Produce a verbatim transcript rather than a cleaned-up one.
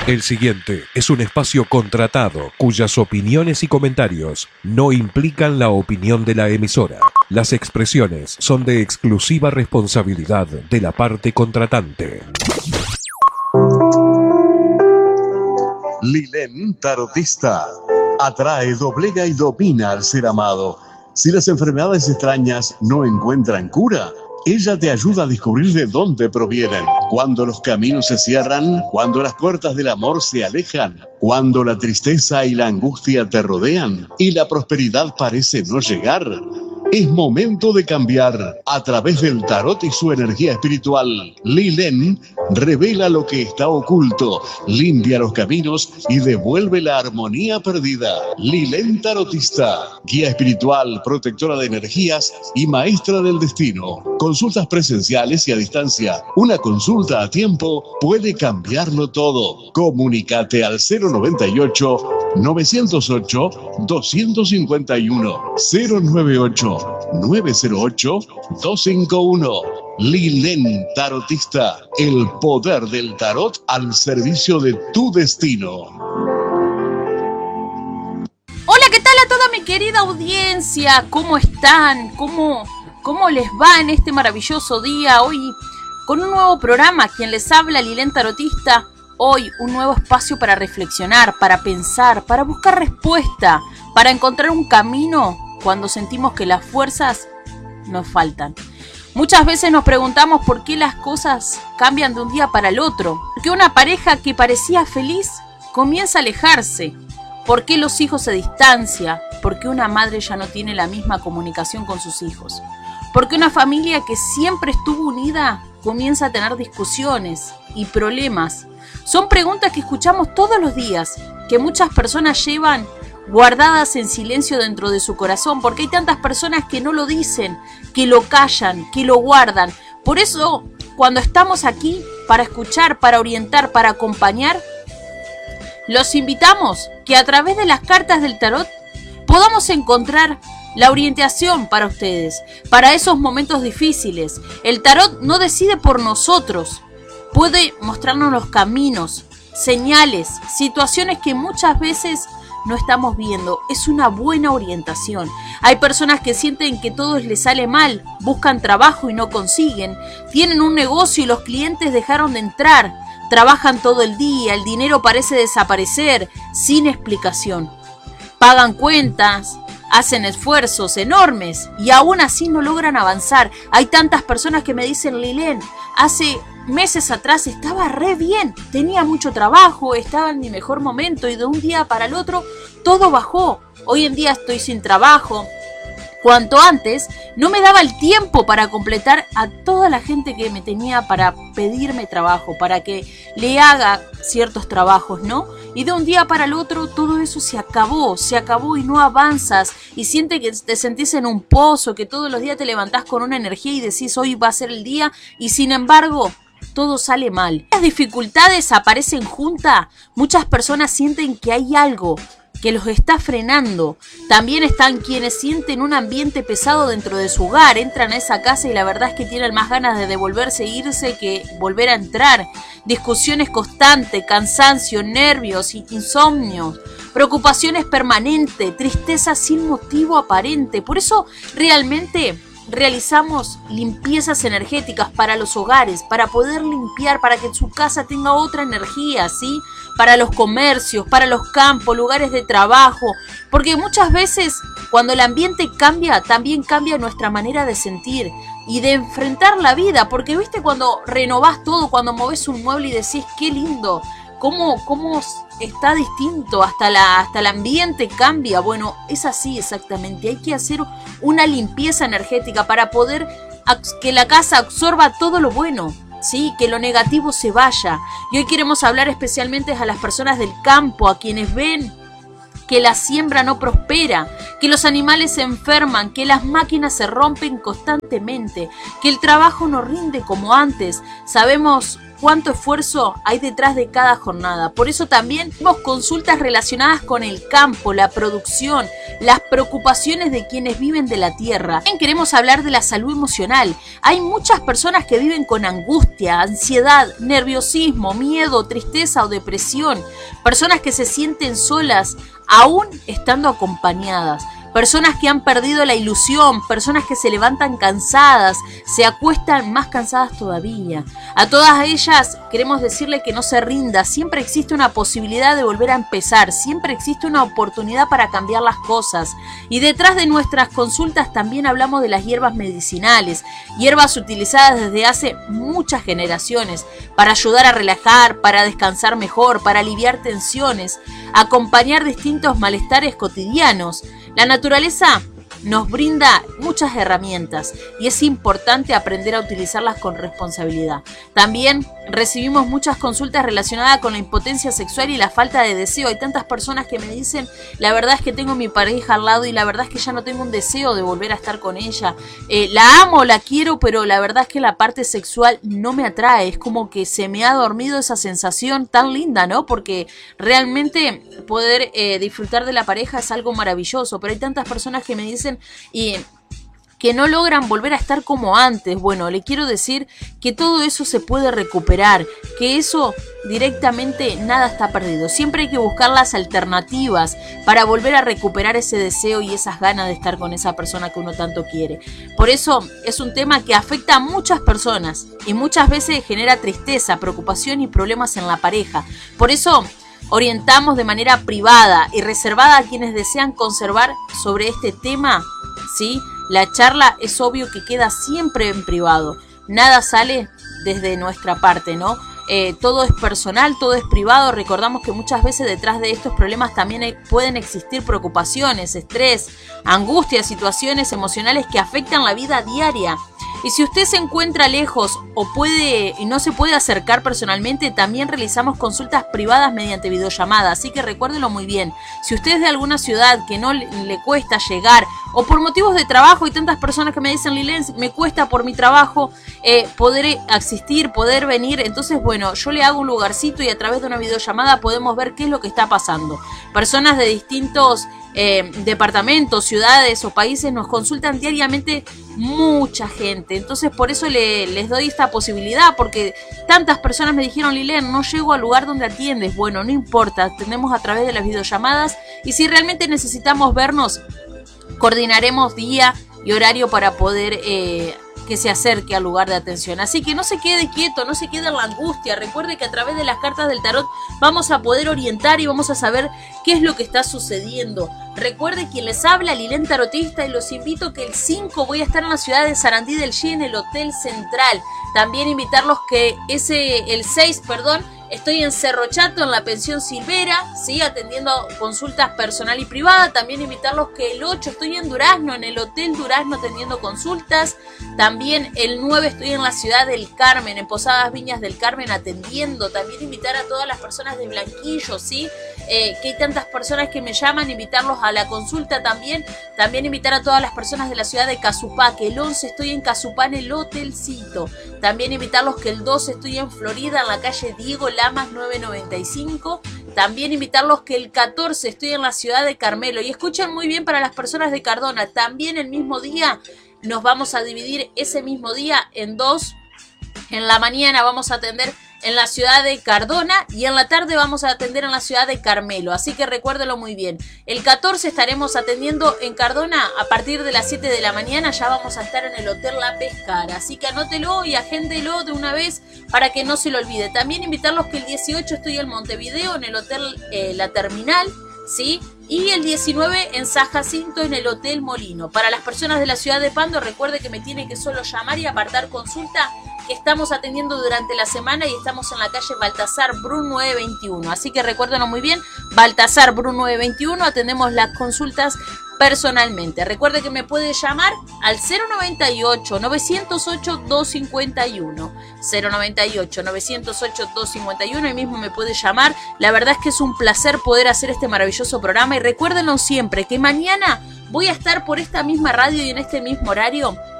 El siguiente es un espacio contratado cuyas opiniones y comentarios no implican la opinión de la emisora. Las expresiones son de exclusiva responsabilidad de la parte contratante. Lilén Tarotista atrae, doblega y domina al ser amado. Si las enfermedades extrañas no encuentran cura, ella te ayuda a descubrir de dónde provienen. Cuando los caminos se cierran, cuando las puertas del amor se alejan, cuando la tristeza y la angustia te rodean y la prosperidad parece no llegar, es momento de cambiar. A través del tarot y su energía espiritual, Lilén revela lo que está oculto, limpia los caminos y devuelve la armonía perdida. Lilén Tarotista, guía espiritual, protectora de energías y maestra del destino. Consultas presenciales y a distancia. Una consulta a tiempo puede cambiarlo todo. Comunícate al cero noventa y ocho, novecientos ocho, doscientos cincuenta y uno, cero noventa y ocho, novecientos ocho, doscientos cincuenta y uno. Lilén Tarotista, el poder del tarot al servicio de tu destino. Hola, ¿qué tal a toda mi querida audiencia? ¿Cómo están? ¿Cómo, cómo les va en este maravilloso día? Hoy con un nuevo programa, quien les habla, Lilén Tarotista. Hoy un nuevo espacio para reflexionar, para pensar, para buscar respuesta, para encontrar un camino cuando sentimos que las fuerzas nos faltan. Muchas veces nos preguntamos por qué las cosas cambian de un día para el otro. ¿Por qué una pareja que parecía feliz comienza a alejarse? ¿Por qué los hijos se distancian? ¿Por qué una madre ya no tiene la misma comunicación con sus hijos? ¿Por qué una familia que siempre estuvo unida comienza a tener discusiones y problemas? Son preguntas que escuchamos todos los días, que muchas personas llevan guardadas en silencio dentro de su corazón, porque hay tantas personas que no lo dicen, que lo callan, que lo guardan. Por eso, cuando estamos aquí para escuchar, para orientar, para acompañar, los invitamos que a través de las cartas del tarot podamos encontrar la orientación para ustedes, para esos momentos difíciles. El tarot no decide por nosotros, puede mostrarnos los caminos, señales, situaciones que muchas veces no estamos viendo. Es una buena orientación. Hay personas que sienten que todo les sale mal, buscan trabajo y no consiguen, tienen un negocio y los clientes dejaron de entrar, trabajan todo el día, el dinero parece desaparecer sin explicación, pagan cuentas, hacen esfuerzos enormes y aún así no logran avanzar. Hay tantas personas que me dicen: Lilén, hace meses atrás estaba re bien, tenía mucho trabajo, estaba en mi mejor momento y de un día para el otro todo bajó. Hoy en día estoy sin trabajo. Cuanto antes no me daba el tiempo para completar a toda la gente que me tenía para pedirme trabajo, para que le haga ciertos trabajos, ¿no? Y de un día para el otro todo eso se acabó, se acabó y no avanzas y sientes que te sentís en un pozo, que todos los días te levantás con una energía y decís hoy va a ser el día y sin embargo todo sale mal. Las dificultades aparecen juntas, muchas personas sienten que hay algo que los está frenando. También están quienes sienten un ambiente pesado dentro de su hogar, entran a esa casa y la verdad es que tienen más ganas de devolverse e irse que volver a entrar. Discusiones constantes, cansancio, nervios, insomnio, preocupaciones permanentes, tristeza sin motivo aparente. Por eso realmente realizamos limpiezas energéticas para los hogares, para poder limpiar, para que su casa tenga otra energía, ¿sí? Para los comercios, para los campos, lugares de trabajo, porque muchas veces cuando el ambiente cambia, también cambia nuestra manera de sentir y de enfrentar la vida, porque viste cuando renovás todo, cuando movés un mueble y decís qué lindo, cómo, cómo está distinto, hasta, la, hasta el ambiente cambia. Bueno, es así exactamente, hay que hacer una limpieza energética para poder que la casa absorba todo lo bueno, ¿sí? Que lo negativo se vaya. Y hoy queremos hablar especialmente a las personas del campo, a quienes ven que la siembra no prospera, que los animales se enferman, que las máquinas se rompen constantemente, que el trabajo no rinde como antes. Sabemos cuánto esfuerzo hay detrás de cada jornada. Por eso también tenemos consultas relacionadas con el campo, la producción, las preocupaciones de quienes viven de la tierra. También queremos hablar de la salud emocional. Hay muchas personas que viven con angustia, ansiedad, nerviosismo, miedo, tristeza o depresión. Personas que se sienten solas aún estando acompañadas. Personas que han perdido la ilusión, personas que se levantan cansadas, se acuestan más cansadas todavía. A todas ellas queremos decirle que no se rinda, siempre existe una posibilidad de volver a empezar, siempre existe una oportunidad para cambiar las cosas. Y detrás de nuestras consultas también hablamos de las hierbas medicinales, hierbas utilizadas desde hace muchas generaciones para ayudar a relajar, para descansar mejor, para aliviar tensiones, acompañar distintos malestares cotidianos. La naturaleza nos brinda muchas herramientas y es importante aprender a utilizarlas con responsabilidad. También recibimos muchas consultas relacionadas con la impotencia sexual y la falta de deseo. Hay tantas personas que me dicen, la verdad es que tengo a mi pareja al lado y la verdad es que ya no tengo un deseo de volver a estar con ella. Eh, la amo, la quiero, pero la verdad es que la parte sexual no me atrae. Es como que se me ha dormido esa sensación tan linda, ¿no? Porque realmente poder eh, disfrutar de la pareja es algo maravilloso, pero hay tantas personas que me dicen y que no logran volver a estar como antes. Bueno, le quiero decir que todo eso se puede recuperar, que eso directamente nada está perdido. Siempre hay que buscar las alternativas para volver a recuperar ese deseo y esas ganas de estar con esa persona que uno tanto quiere. Por eso es un tema que afecta a muchas personas y muchas veces genera tristeza, preocupación y problemas en la pareja. Por eso orientamos de manera privada y reservada a quienes desean conservar sobre este tema, ¿sí? La charla es obvio que queda siempre en privado. Nada sale desde nuestra parte, ¿no? Eh, todo es personal, todo es privado. Recordamos que muchas veces detrás de estos problemas también hay, pueden existir preocupaciones, estrés, angustias, situaciones emocionales que afectan la vida diaria. Y si usted se encuentra lejos o puede y no se puede acercar personalmente, también realizamos consultas privadas mediante videollamada. Así que recuérdelo muy bien. Si usted es de alguna ciudad que no le, le cuesta llegar o por motivos de trabajo, hay tantas personas que me dicen, Lilén, me cuesta por mi trabajo eh, poder asistir, poder venir. Entonces, bueno, yo le hago un lugarcito y a través de una videollamada podemos ver qué es lo que está pasando. Personas de distintos Eh, departamentos, ciudades o países nos consultan diariamente mucha gente. Entonces por eso le, les doy esta posibilidad, porque tantas personas me dijeron, Lilén, no llego al lugar donde atiendes. Bueno, no importa, atendemos a través de las videollamadas y si realmente necesitamos vernos, coordinaremos día y horario para poder eh, que se acerque al lugar de atención. Así que no se quede quieto, no se quede en la angustia. Recuerde que a través de las cartas del tarot vamos a poder orientar y vamos a saber qué es lo que está sucediendo. Recuerde quien les habla, Lilén Tarotista, y los invito que el cinco voy a estar en la ciudad de Sarandí del Chi en el Hotel Central. También invitarlos que ese el seis, perdón, estoy en Cerro Chato, en la pensión Silvera, ¿sí? Atendiendo consultas personal y privada. También invitarlos que el ocho estoy en Durazno, en el Hotel Durazno, atendiendo consultas. También el nueve estoy en la ciudad del Carmen, en Posadas Viñas del Carmen, atendiendo. También invitar a todas las personas de Blanquillo, ¿sí? Eh, que hay tantas personas que me llaman, invitarlos a la consulta también. También invitar a todas las personas de la ciudad de Casupá, que el once estoy en Casupá, en el Hotelcito. También invitarlos que el doce estoy en Florida, en la calle Diego Lamas nueve noventa y cinco. También invitarlos que el catorce estoy en la ciudad de Carmelo. Y escuchen muy bien para las personas de Cardona, también el mismo día nos vamos a dividir ese mismo día en dos. En la mañana vamos a atender en la ciudad de Cardona y en la tarde vamos a atender en la ciudad de Carmelo. Así que recuérdelo muy bien. El catorce estaremos atendiendo en Cardona a partir de las siete de la mañana. Ya vamos a estar en el Hotel La Pescara. Así que anótelo y agéndelo de una vez para que no se lo olvide. También invitarlos que el dieciocho estoy en Montevideo, en el Hotel eh, La Terminal, ¿sí? Y el diecinueve en San Jacinto, en el Hotel Molino. Para las personas de la ciudad de Pando, recuerde que me tiene que solo llamar y apartar consulta, que estamos atendiendo durante la semana y estamos en la calle Baltasar Brun nueve veintiuno. Así que recuérdenlo muy bien, Baltasar Brun nueve veintiuno, atendemos las consultas personalmente. Recuerde que me puede llamar al cero noventa y ocho, novecientos ocho, doscientos cincuenta y uno. cero noventa y ocho, novecientos ocho, doscientos cincuenta y uno, ahí mismo me puede llamar. La verdad es que es un placer poder hacer este maravilloso programa y recuérdenlo siempre que mañana voy a estar por esta misma radio y en este mismo horario